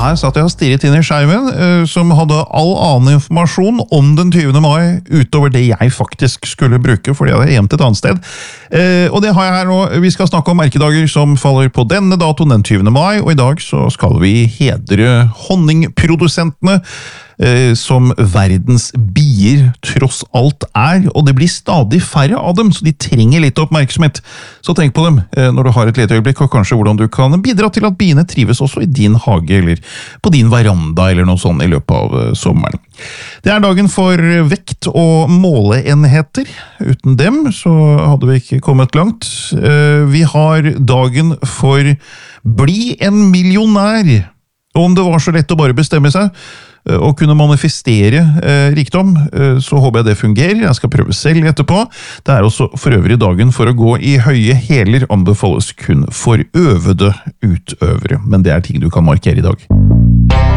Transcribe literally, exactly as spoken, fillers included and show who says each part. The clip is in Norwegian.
Speaker 1: her satt jeg og stirret inn i skjermen, eh, som hadde all annen informasjon om den tyvende mai, utover det jeg faktisk skulle bruke, fordi jeg hadde gjemt et annet sted. Eh, og det har jeg her nå. Vi skal snakke om merkedager som faller på denne datoen, den tyvende mai, og i dag så skal vi hedre honningprodusentene, eh, som verdens bier tross alt er, og det blir stadig færre av dem, så de trenger litt oppmerksomhet. Så tenk på dem eh, når du har et lite øyeblikk, og kanskje hvordan du kan bidra til at biene trives også i din hage, eller på din veranda, eller noe sånt i løpet av uh, sommeren. Det er dagen for vekt- og måleenheter. Uten dem så hadde vi ikke kommet langt. Uh, vi har dagen for bli en millionær. Og om det var så lett å bare bestemme seg, og kunne manifestere eh, rikdom, eh, så håper jeg det fungerer. Jeg skal prøve selv etterpå. Det er også for øvrig dagen for å gå i høye hæler anbefales kun for øvede utøvere, men det er ting du kan markere i dag.